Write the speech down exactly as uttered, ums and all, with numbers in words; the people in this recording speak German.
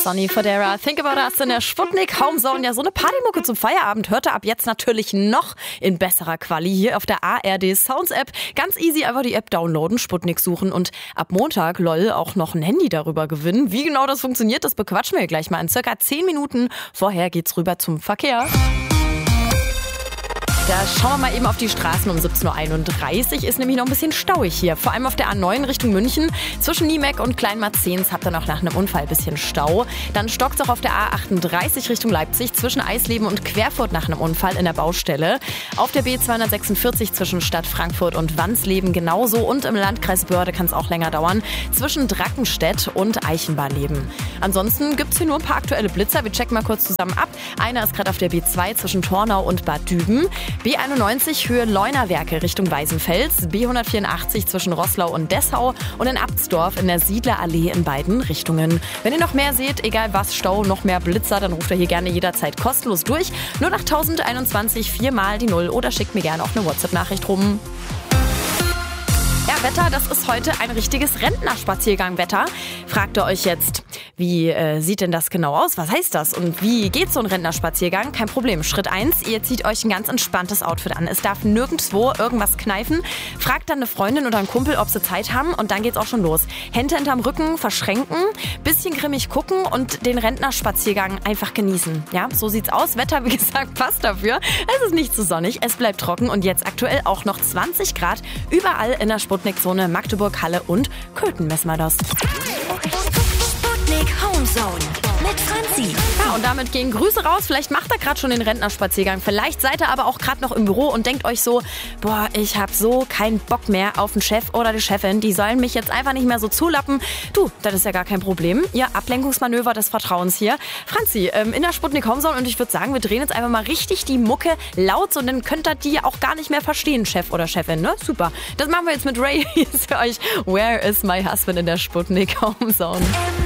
Sonny Fodera. Think About Us in der Sputnik Homezone. Ja, so eine Partymucke zum Feierabend hört ihr ab jetzt natürlich noch in besserer Quali hier auf der A R D Sounds App. Ganz easy, einfach die App downloaden, Sputnik suchen und ab Montag, lol, auch noch ein Handy darüber gewinnen. Wie genau das funktioniert, das bequatschen wir gleich mal in circa zehn Minuten. Vorher geht's rüber zum Verkehr. Da schauen wir mal eben auf die Straßen um siebzehn Uhr einunddreißig. Ist nämlich noch ein bisschen stauig hier. Vor allem auf der A neun Richtung München. Zwischen Niemek und Kleinmarzens habt ihr noch nach einem Unfall ein bisschen Stau. Dann stockt es auch auf der A achtunddreißig Richtung Leipzig. Zwischen Eisleben und Querfurt nach einem Unfall in der Baustelle. Auf der B zweihundertsechsundvierzig zwischen Stadt Frankfurt und Wansleben genauso. Und im Landkreis Börde kann es auch länger dauern. Zwischen Drackenstedt und Eichenbarleben. Ansonsten gibt es hier nur ein paar aktuelle Blitzer. Wir checken mal kurz zusammen ab. Einer ist gerade auf der B zwei zwischen Tornau und Bad Düben. B einundneunzig Höhe Leunawerke Richtung Weißenfels, B hundertvierundachtzig zwischen Roßlau und Dessau und in Abtsdorf in der Siedlerallee in beiden Richtungen. Wenn ihr noch mehr seht, egal was, Stau, noch mehr Blitzer, dann ruft ihr hier gerne jederzeit kostenlos durch. null acht null eins eins, viermal die Null oder schickt mir gerne auch eine WhatsApp-Nachricht rum. Ja, Wetter, das ist heute ein richtiges Rentnerspaziergang-Wetter. Fragt ihr euch jetzt, wie äh, sieht denn das genau aus? Was heißt das? Und wie geht so ein Rentnerspaziergang? Kein Problem. Schritt eins, ihr zieht euch ein ganz entspanntes Outfit an. Es darf nirgendwo irgendwas kneifen. Fragt dann eine Freundin oder einen Kumpel, ob sie Zeit haben und dann geht's auch schon los. Hände hinterm Rücken verschränken, bisschen grimmig gucken und den Rentnerspaziergang einfach genießen. Ja, so sieht's aus. Wetter, wie gesagt, passt dafür. Es ist nicht zu sonnig, es bleibt trocken und jetzt aktuell auch noch zwanzig Grad überall in der Sputnik-Zone, Magdeburg, Halle und Köthen messen wir das. Sputnik Homezone mit Franzi. Ja, und damit gehen Grüße raus. Vielleicht macht ihr gerade schon den Rentnerspaziergang. Vielleicht seid ihr aber auch gerade noch im Büro und denkt euch so, boah, ich habe so keinen Bock mehr auf den Chef oder die Chefin. Die sollen mich jetzt einfach nicht mehr so zulappen. Du, das ist ja gar kein Problem. Ihr Ablenkungsmanöver des Vertrauens hier. Franzi, ähm, in der Sputnik Homezone und ich würde sagen, wir drehen jetzt einfach mal richtig die Mucke laut und dann könnt ihr die auch gar nicht mehr verstehen, Chef oder Chefin, ne? Super. Das machen wir jetzt mit Ray. Hier ist für euch Where is my husband in der Sputnik Homezone.